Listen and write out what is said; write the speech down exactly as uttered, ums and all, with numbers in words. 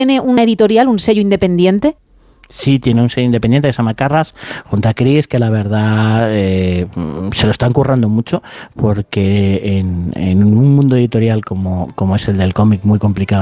¿Tiene una editorial, un sello independiente? Sí, tiene un sello independiente que se llama Carras, junto a Chris, que la verdad eh, se lo están currando mucho, porque en, en un mundo editorial como, como es el del cómic, muy complicado